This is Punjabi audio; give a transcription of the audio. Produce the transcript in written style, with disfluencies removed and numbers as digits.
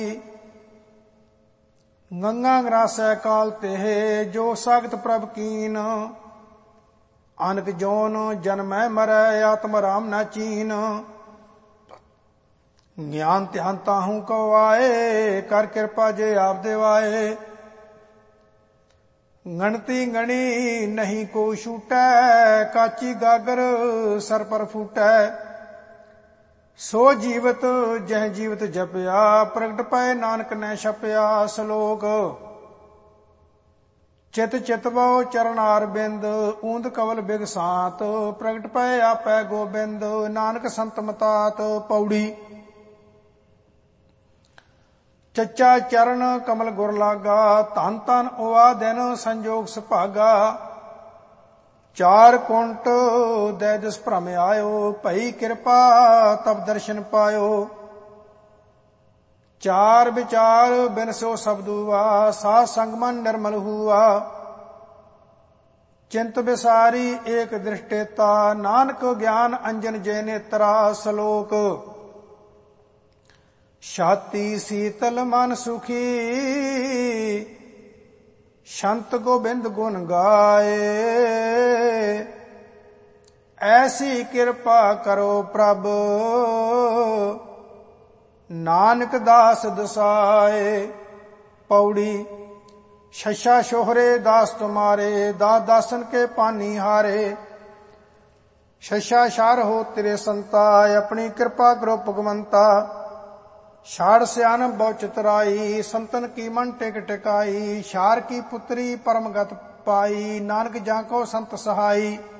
ਗੰਗਾ ਗਰਾਸੈ ਕਾਲ ਤੇ ਜੋ ਸਖਤ ਪ੍ਰਭ ਕੀਨ। ਅਨਕ ਜੋਨ ਜਨਮੈ ਮਰੈ ਆਤਮ ਰਾਮ ਨਾ ਚੀਨ। ਗਿਆਨ ਧਿਆਨ ਤਾਹੂ ਕੋ ਆਏ ਕਰ ਕਿਰਪਾ ਜੇ ਆਪ ਦਿਵਾਏ। ਗਣਤੀ ਗਣੀ ਨਹੀਂ ਕੋ ਛੂਟੈ ਕਾਚੀ ਗਾਗਰ ਸਰ ਪਰ ਫੂਟੈ। ਸੋ ਜੀਵਤ ਜਹ ਜੀਵਤ ਜਪਿਆ ਪ੍ਰਗਟ ਪਏ ਨਾਨਕ ਨੇ ਛਪਿਆ। ਸ਼ਲੋਕ। ਚਿਤ ਚਿਤਵੋ ਚਰਨਾਰ ਬਿੰਦ ਊਂਦ ਕਵਲ ਬਿਗ ਸਾਤ। ਪ੍ਰਗਟ ਪਏ ਆਪੈ ਗੋਬਿੰਦ ਨਾਨਕ ਸੰਤ ਮਤਾਤ। ਪੌੜੀ। ਚੱਚਾ ਚਰਨ ਕਮਲ ਗੁਰ ਲਾਗਾ ਧਨ ਧਨ ਓਆ ਦਿਨ ਸੰਜੋਗ ਸੁਭਾਗਾ। ਚਾਰ ਕੁੰਟ ਦੈ ਜਿਸ ਭ੍ਰਮ ਆਇਓ ਭਈ ਕਿਰਪਾ ਤਬ ਦਰਸ਼ਨ ਪਾਇਓ। ਚਾਰ ਵਿਚਾਰ ਬਿਨ ਸੋ ਸਬਦੂਆ ਸਾਧ ਸੰਗ ਮਨ ਨਿਰਮਲ ਹੂਆ। ਚਿੰਤ ਵਿਸਾਰੀ ਏਕ ਦ੍ਰਿਸ਼ਟੇਤਾ ਨਾਨਕ ਗਿਆਨ ਅੰਜਨ ਜੇ ਨੇਤਰਾ। ਸ਼ਲੋਕ। ਛਾਤੀ ਸੀਤਲ ਮਨ ਸੁਖੀ ਸੰਤ ਗੋਬਿੰਦ ਗੁਣ ਗਾਏ। ਐਸੀ ਕਿਰਪਾ ਕਰੋ ਪ੍ਰਭ ਨਾਨਕ ਦਾਸ ਦਸਾਏ। ਪੌੜੀ। ਸ਼ਸ਼ਾ ਸ਼ੋਹਰੇ ਦਾਸ ਤੁਮਾਰੇ ਦਾਸ ਦਾਸਨ ਕੇ ਪਾਨੀ ਹਾਰੇ। ਸ਼ਸ਼ਾ ਸ਼ਾਰ ਹੋ ਤੇਰੇ ਸੰਤਾ ਆਪਣੀ ਕਿਰਪਾ ਕਰੋ ਭਗਵੰਤਾ। ਛਾੜ ਸਿਆਨ ਬਹੁ ਚਤੁਰਾਈ ਸੰਤਨ ਕੀ ਮਨ ਟਿਕ ਟਿਕਾਈ। ਛਾਰ ਕੀ ਪੁੱਤਰੀ ਪਰਮ ਗਤ ਪਾਈ ਨਾਨਕ ਜਾਂ ਕੋ ਸੰਤ ਸਹਾਈ।